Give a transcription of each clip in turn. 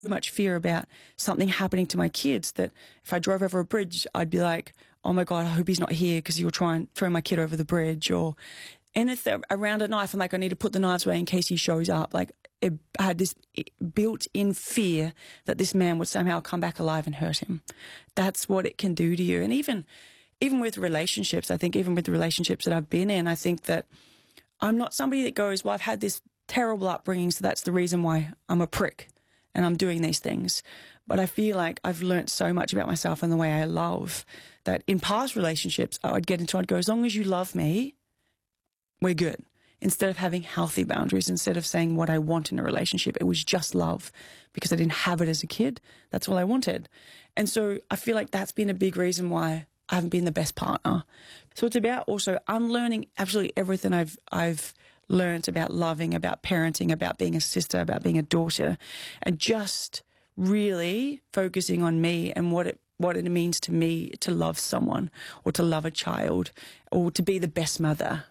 much fear about something happening to my kids that if I drove over a bridge, I'd be like, oh my God, I hope he's not here because he'll try and throw my kid over the bridge. And if they're around a knife, I'm like, I need to put the knives away in case he shows up. Like, I had this built-in fear that this man would somehow come back alive and hurt him. That's what it can do to you. And even with relationships, I think even with the relationships that I've been in, I think that I'm not somebody that goes, well, I've had this terrible upbringing, so that's the reason why I'm a prick and I'm doing these things. But I feel like I've learnt so much about myself and the way I love that in past relationships, I'd go, as long as you love me, we're good. Instead of having healthy boundaries, instead of saying what I want in a relationship, it was just love because I didn't have it as a kid. That's all I wanted. And so I feel like that's been a big reason why I haven't been the best partner. So it's about also unlearning absolutely everything I've learned about loving, about parenting, about being a sister, about being a daughter, and just really focusing on me and what it means to me to love someone or to love a child or to be the best mother.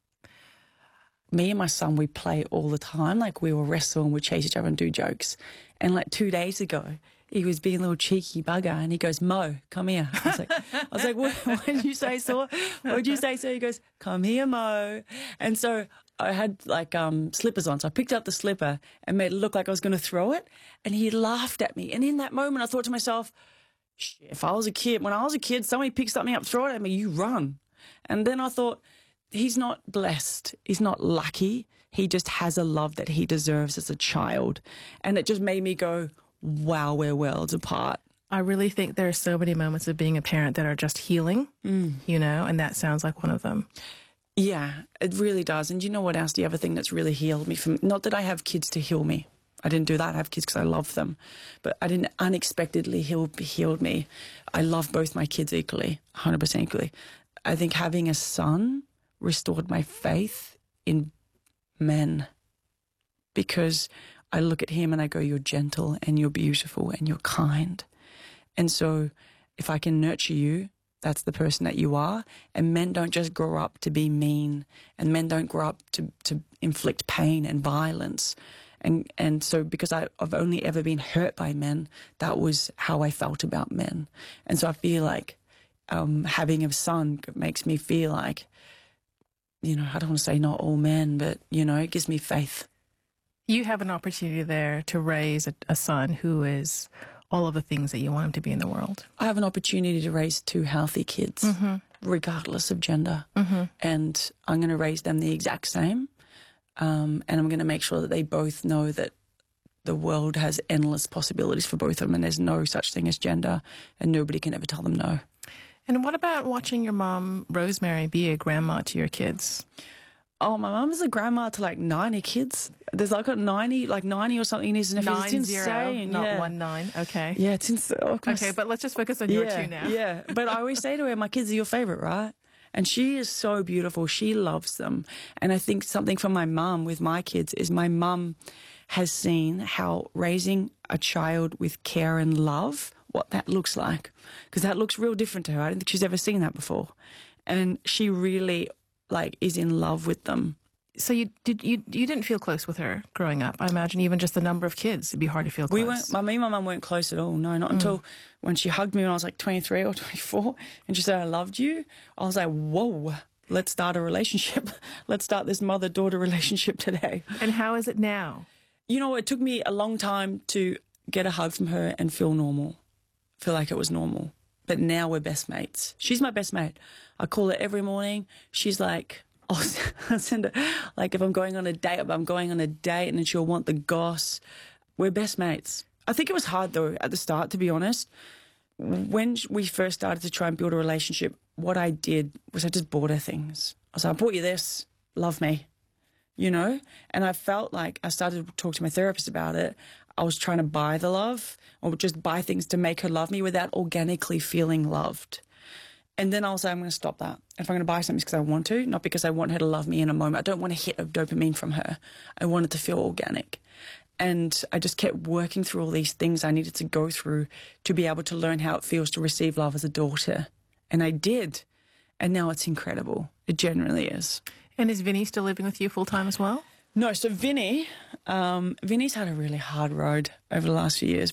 Me and my son, we play all the time. Like, we will wrestle and we chase each other and do jokes. And like 2 days ago, he was being a little cheeky bugger and he goes, Mo, come here. I was like, what did you say, so? What did you say, so? He goes, come here, Mo. And so I had like slippers on. So I picked up the slipper and made it look like I was going to throw it. And he laughed at me. And in that moment, I thought to myself, shit, when I was a kid, somebody picked something up, throw it at me, you run. And then I thought, he's not blessed. He's not lucky. He just has a love that he deserves as a child. And it just made me go, wow, we're worlds apart. I really think there are so many moments of being a parent that are just healing, you know, and that sounds like one of them. Yeah, it really does. And you know what else? The other thing that's really healed me from, not that I have kids to heal me. I didn't do that. I have kids because I love them. But I didn't unexpectedly healed me. I love both my kids equally, 100% equally. I think having a son restored my faith in men because I look at him and I go, you're gentle and you're beautiful and you're kind. And so if I can nurture you, that's the person that you are. And men don't just grow up to be mean, and men don't grow up to inflict pain and violence. And so because I've only ever been hurt by men, that was how I felt about men. And so I feel like having a son makes me feel like, you know, I don't want to say not all men, but, you know, it gives me faith. You have an opportunity there to raise a son who is all of the things that you want him to be in the world. I have an opportunity to raise 2 healthy kids, regardless of gender. And I'm going to raise them the exact same. And I'm going to make sure that they both know that the world has endless possibilities for both of them and there's no such thing as gender and nobody can ever tell them no. And what about watching your mom, Rosemary, be a grandma to your kids? Oh, my mum is a grandma to like 90 kids. There's like 90 or something. It's insane. Not 19. Okay. Yeah, it's insane. Okay, but let's just focus on your 2 now. Yeah, but I always say to her, my kids are your favorite, right? And she is so beautiful. She loves them. And I think something from my mum with my kids is my mum has seen how raising a child with care and love, what that looks like. Because that looks real different to her. I don't think she's ever seen that before. And she really, like, is in love with them. So you didn't feel close with her growing up? I imagine even just the number of kids, it'd be hard to feel close. Me and my mum weren't close at all. No, not until when she hugged me when I was like 23 or 24 and she said, I loved you. I was like, whoa, let's start a relationship. Let's start this mother-daughter relationship today. And how is it now? You know, it took me a long time to get a hug from her and feel normal, feel like it was normal. But now we're best mates. She's my best mate. I call her every morning. She's like, I'll send her, like if I'm going on a date and then she'll want the goss. We're best mates. I think it was hard though at the start, to be honest. When we first started to try and build a relationship, what I did was I just bought her things. I was like, I bought you this, love me, you know? And I felt like I started to talk to my therapist about it. I was trying to buy the love or just buy things to make her love me without organically feeling loved. And then I'll say, I'm going to stop that. If I'm going to buy something, it's because I want to, not because I want her to love me in a moment. I don't want a hit of dopamine from her. I want it to feel organic. And I just kept working through all these things I needed to go through to be able to learn how it feels to receive love as a daughter. And I did. And now it's incredible. It genuinely is. And is Vinny still living with you full-time as well? No, so Vinny, Vinny's had a really hard road over the last few years.